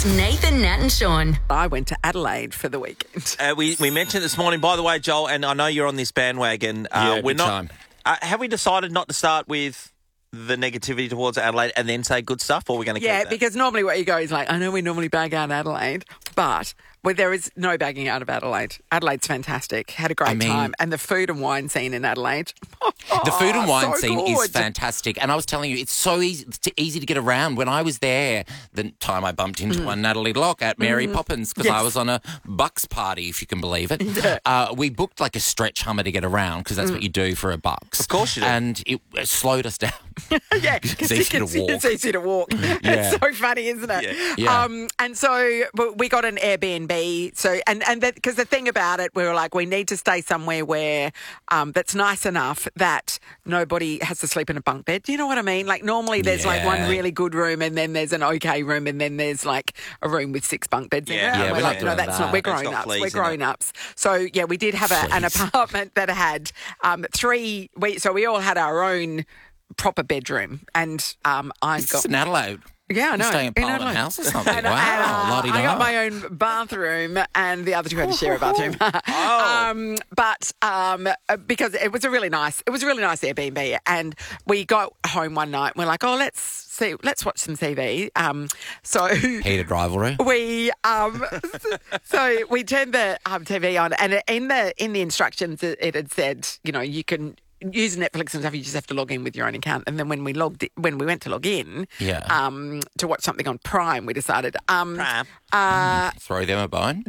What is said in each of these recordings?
It's Nathan, Nat and Sean. I went to Adelaide for the weekend. We mentioned this morning, by the way, Joel, and I know you're on this bandwagon. Big time. Have we decided not to start with the negativity towards Adelaide and then say good stuff, or are we going to keep that? Because normally what you go is like, I know we normally bag out Adelaide, but there is no bagging out of Adelaide. Adelaide's fantastic. Had a great time. And the food and wine scene in Adelaide. The food and wine so scene good. is fantastic. And I was telling you, it's so easy to get around. When I was there, the time I bumped into one Natalie Locke at Mary Poppins because I was on a Bucks party, if you can believe it. Yeah. We booked like a stretch Hummer to get around because that's what you do for a Bucks. Of course you do. And it slowed us down. Yeah, because it's easy to walk. It's so funny, isn't it? Yeah. And so we got an Airbnb. So because the thing about it, we were like, we need to stay somewhere where that's nice enough that nobody has to sleep in a bunk bed. Do you know what I mean? Like normally there's like one really good room and then there's an okay room and then there's like a room with 6 bunk beds in it. Yeah, and we're like, not doing that's that. not. We're It's got grown ups. fleas We're in grown ups. So yeah, we did have an apartment that had 3. So we all had our own proper bedroom, and Is this in Adelaide? Yeah, I know. Staying at In Parliament Adelaide. House or something? And, Wow, la-di-da. I got my own bathroom, and the other 2 had to share a bathroom. But because it was a really nice Airbnb, and we got home one night and we're like, let's watch some TV. So Heated rivalry. we so we turned the TV on, and in the instructions it had said, you can use Netflix and stuff. You just have to log in with your own account. And then when we went to log in, to watch something on Prime, we decided Prime. Throw them a bone.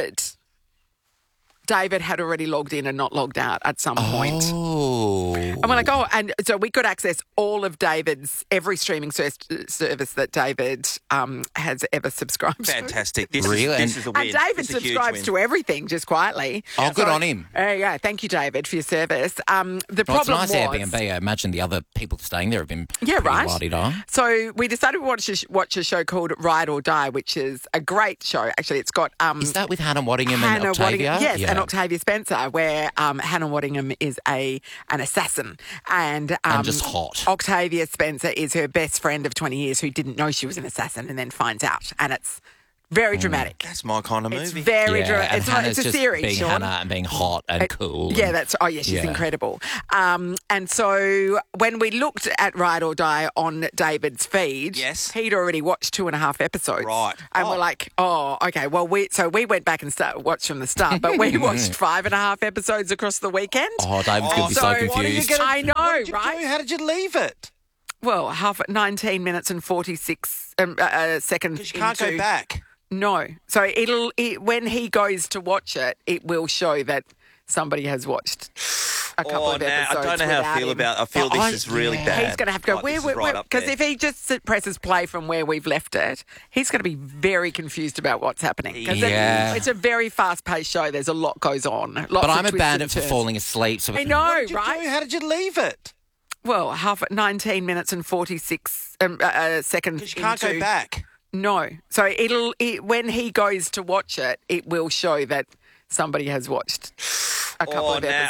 David had already logged in and not logged out at some point. Oh. And we're like, and so we could access all of David's, every streaming service that David has ever subscribed to. Fantastic. This Really? is a win. And David This is a huge subscribes win. to everything just quietly. Oh, good on him. Yeah, thank you, David, for your service. The Well, it's problem nice was... Airbnb. I imagine the other people staying there have been right. la-di-da. So we decided to watch a show called Ride or Die, which is a great show. Actually, it's got... Is that with Hannah Waddingham and Octavia? Yes, and Octavia Spencer, where Hannah Waddingham is an assassin. And just hot. Octavia Spencer is her best friend of 20 years who didn't know she was an assassin and then finds out. And it's very dramatic. That's my kind of movie. It's very dramatic. And Hannah's It's a just series, being Sean. Hannah and being hot and cool. Yeah, she's incredible. And so when we looked at Ride or Die on David's feed, he'd already watched 2.5 episodes. Right. And we're like, okay, well, we went back and watched from the start, but we watched 5.5 episodes across the weekend. Oh, David's going to be so confused. I know, What did you right? do? How did you leave it? Well, 19 minutes and 46 seconds. Because you can't go back. No. So when he goes to watch it, it will show that somebody has watched a couple of episodes. I don't know how I feel about it. I feel this is really bad. He's going to have to go, because if he just presses play from where we've left it, he's going to be very confused about what's happening. Because it's a very fast-paced show. There's a lot goes on. But I'm a bandit for falling asleep. So I know, What did you right? do? How did you leave it? Well, 19 minutes and 46 seconds. Because you can't go back. No. So when he goes to watch it, it will show that somebody has watched a couple of episodes.